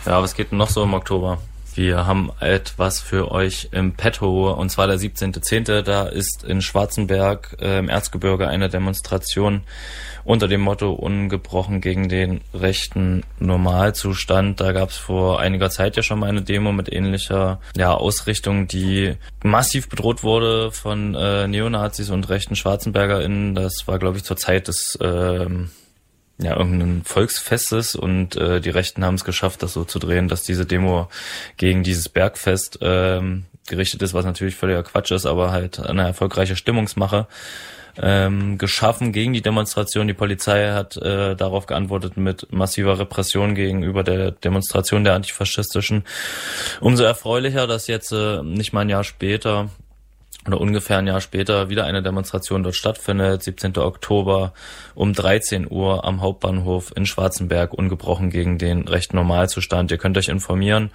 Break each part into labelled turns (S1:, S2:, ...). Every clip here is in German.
S1: Ja, was geht denn noch so im Oktober? Wir haben etwas für euch im Petto, und zwar der 17.10. Da ist in Schwarzenberg im Erzgebirge eine Demonstration unter dem Motto ungebrochen gegen den rechten Normalzustand. Da gab es vor einiger Zeit ja schon mal eine Demo mit ähnlicher Ausrichtung, die massiv bedroht wurde von Neonazis und rechten SchwarzenbergerInnen. Das war, glaube ich, zur Zeit des irgendein Volksfestes, und die Rechten haben es geschafft, das so zu drehen, dass diese Demo gegen dieses Bergfest gerichtet ist, was natürlich völliger Quatsch ist, aber halt eine erfolgreiche Stimmungsmache geschaffen gegen die Demonstration. Die Polizei hat darauf geantwortet mit massiver Repression gegenüber der Demonstration der antifaschistischen. Umso erfreulicher, dass jetzt nicht mal ein Jahr später oder ungefähr ein Jahr später wieder eine Demonstration dort stattfindet, 17. Oktober um 13 Uhr am Hauptbahnhof in Schwarzenberg, ungebrochen gegen den rechten Normalzustand. Ihr könnt euch informieren,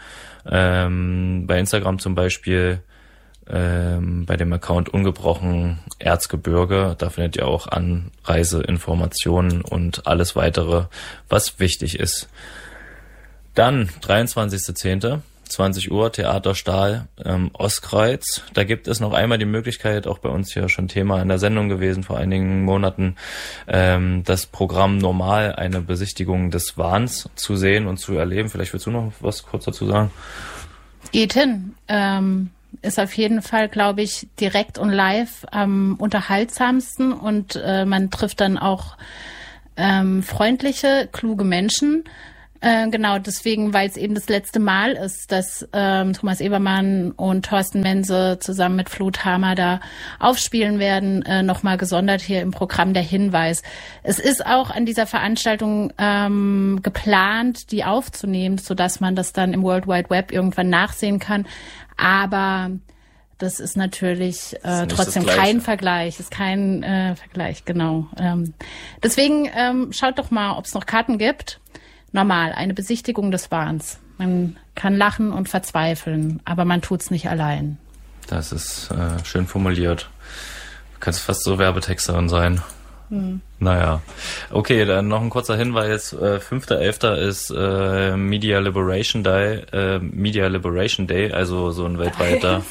S1: bei Instagram zum Beispiel, bei dem Account ungebrochen Erzgebirge. Da findet ihr auch Anreiseinformationen und alles weitere, was wichtig ist. Dann 23.10. 20 Uhr, Theater Stahl, Ostkreuz. Da gibt es noch einmal die Möglichkeit, auch bei uns hier schon Thema in der Sendung gewesen vor einigen Monaten, das Programm Normal, eine Besichtigung des Wahns zu sehen und zu erleben. Vielleicht willst du noch was kurz dazu sagen?
S2: Geht hin. Ist auf jeden Fall, glaube ich, direkt und live am unterhaltsamsten, und man trifft dann auch freundliche, kluge Menschen. Genau, deswegen, weil es eben das letzte Mal ist, dass Thomas Ebermann und Thorsten Mense zusammen mit Flut Hammer da aufspielen werden, nochmal gesondert hier im Programm der Hinweis. Es ist auch an dieser Veranstaltung geplant, die aufzunehmen, sodass man das dann im World Wide Web irgendwann nachsehen kann. Aber das ist natürlich trotzdem kein Vergleich. Ist kein Vergleich, genau. Deswegen schaut doch mal, ob es noch Karten gibt. Normal, eine Besichtigung des Wahns. Man kann lachen und verzweifeln, aber man tut's nicht allein.
S1: Das ist schön formuliert. Du kannst fast so Werbetexterin sein. Naja. Okay, dann noch ein kurzer Hinweis. 5.11. ist Media Liberation Day, also so ein weltweiter,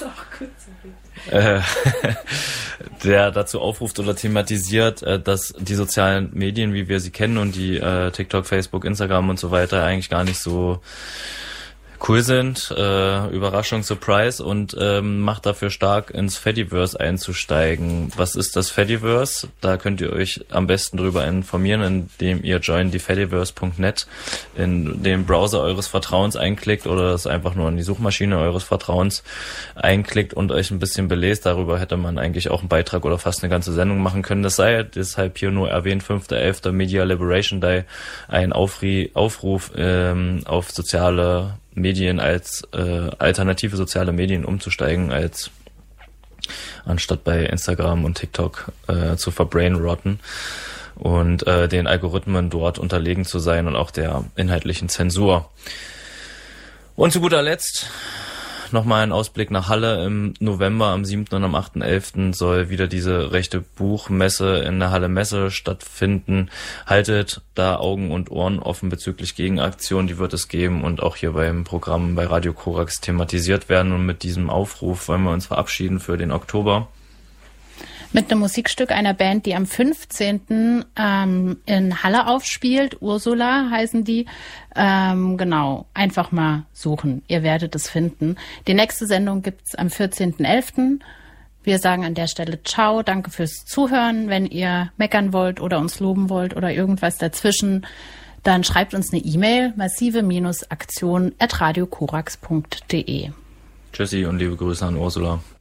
S1: der dazu aufruft oder thematisiert, dass die sozialen Medien, wie wir sie kennen, und die TikTok, Facebook, Instagram und so weiter eigentlich gar nicht so cool sind. Überraschung, Surprise, und macht dafür stark, ins Fediverse einzusteigen. Was ist das Fediverse? Da könnt ihr euch am besten drüber informieren, indem ihr jointhefediverse.net in den Browser eures Vertrauens einklickt oder das einfach nur in die Suchmaschine eures Vertrauens einklickt und euch ein bisschen belest. Darüber hätte man eigentlich auch einen Beitrag oder fast eine ganze Sendung machen können. Das sei deshalb hier nur erwähnt. 5.11. Media Liberation Day, ein Aufruf auf soziale Medien als alternative soziale Medien umzusteigen, als anstatt bei Instagram und TikTok zu verbrainrotten und den Algorithmen dort unterlegen zu sein und auch der inhaltlichen Zensur. Und zu guter Letzt nochmal ein Ausblick nach Halle. Im November, am 7. und am 8.11. soll wieder diese rechte Buchmesse in der Halle Messe stattfinden. Haltet da Augen und Ohren offen bezüglich Gegenaktionen, die wird es geben und auch hier beim Programm bei Radio Korax thematisiert werden. Und mit diesem Aufruf wollen wir uns verabschieden für den Oktober.
S2: Mit einem Musikstück einer Band, die am 15. in Halle aufspielt. Ursula heißen die. Genau, einfach mal suchen. Ihr werdet es finden. Die nächste Sendung gibt's am 14.11. Wir sagen an der Stelle Ciao, danke fürs Zuhören. Wenn ihr meckern wollt oder uns loben wollt oder irgendwas dazwischen, dann schreibt uns eine E-Mail, massive-aktion@radiokorax.de.
S1: Tschüssi und liebe Grüße an Ursula.